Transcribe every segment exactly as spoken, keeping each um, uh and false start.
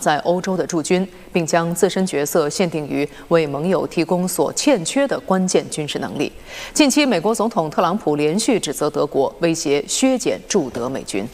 在欧洲的驻军，并将自身角色限定于为盟友提供所欠缺的关键军事能力。近期，美国总统特朗普连续指责德国威胁削减驻德美军。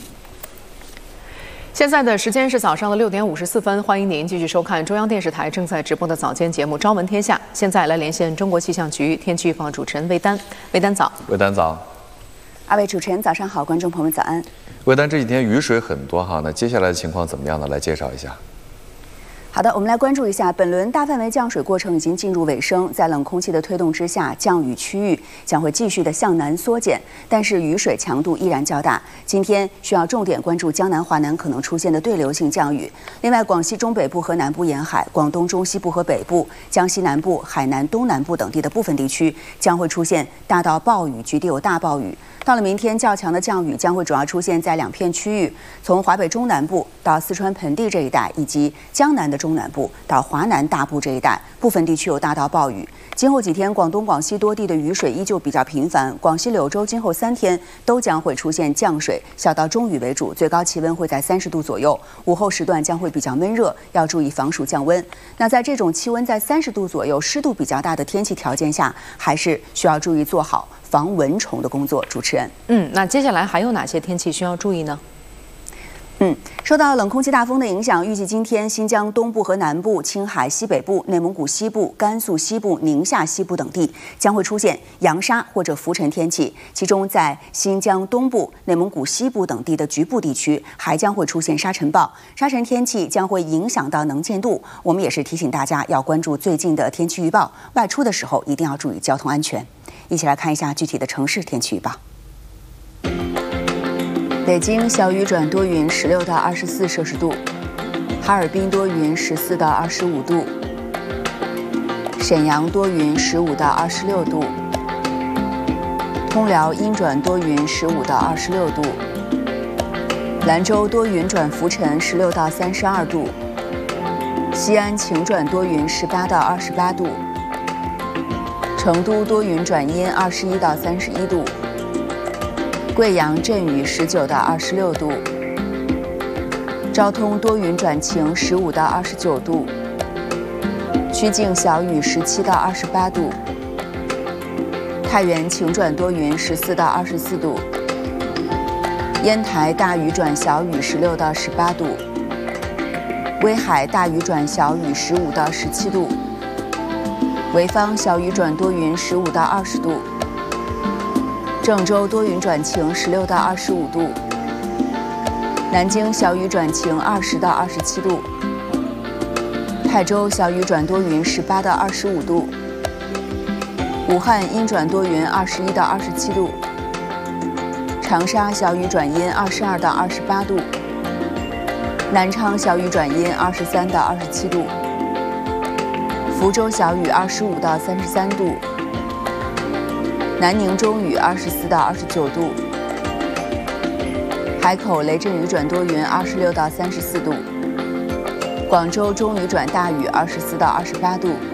现在的时间是早上的六点五十四分，欢迎您继续收看中央电视台正在直播的早间节目《朝闻天下》。现在来连线中国气象局天气预报主持人魏丹。魏丹早。 魏丹早。 二位主持人早上好，观众朋友们早安。 魏丹，这几天雨水很多哈，那接下来的情况怎么样呢？来介绍一下。 好的，我们来关注一下，本轮大范围降水过程已经进入尾声，在冷空气的推动之下，降雨区域将会继续的向南缩减，但是雨水强度依然较大。今天需要重点关注江南、华南可能出现的对流性降雨。另外，广西中北部和南部沿海、广东中西部和北部、江西南部、海南东南部等地的部分地区将会出现大到暴雨，局地有大暴雨。到了明天，较强的降雨将会主要出现在两片区域，从华北中南部到四川盆地这一带，以及江南的中南部到华南大部这一带，部分地区有大到暴雨。今后几天，广东、广西多地的雨水依旧比较频繁。广西柳州今后三天都将会出现降水，小到中雨为主，最高气温会在三十度左右。午后时段将会比较闷热，要注意防暑降温。那在这种气温在三十度左右、湿度比较大的天气条件下，还是需要注意做好防蚊虫的工作。主持人， 嗯，那接下来还有哪些天气需要注意呢？ 嗯，受到冷空气大风的影响，预计今天新疆东部和南部、青海西北部、内蒙古西部、甘肃西部、宁夏西部等地将会出现扬沙或者浮尘天气，其中在新疆东部、内蒙古西部等地的局部地区还将会出现沙尘暴。沙尘天气将会影响到能见度，我们也是提醒大家要关注最近的天气预报，外出的时候一定要注意交通安全。一起来看一下具体的城市天气预报。北京小雨转多云，十六到二十四摄氏度；哈尔滨多云，十四到二十五度；沈阳多云，十五到二十六度；通辽阴转多云，十五到二十六度；兰州多云转浮尘，十六到三十二度；西安晴转多云，十八到二十八度；成都多云转阴，二十一到三十一度。贵阳阵雨，十九到二十六度；昭通多云转晴，十五到二十九度；曲靖小雨，十七到二十八度；太原晴转多云，十四到二十四度；烟台大雨转小雨，十六到十八度；威海大雨转小雨，十五到十七度；潍坊小雨转多云，十五到二十度；郑州多云转晴，十六到二十五度；南京小雨转晴，二十到二十七度；泰州小雨转多云，十八到二十五度；武汉阴转多云，二十一到二十七度；长沙小雨转阴，二十二到二十八度；南昌小雨转阴，二十三到二十七度；福州小雨，二十五到三十三度；南宁中雨，二十四到二十九度；海口雷阵雨转多云，二十六到三十四度；广州中雨转大雨，二十四到二十八度；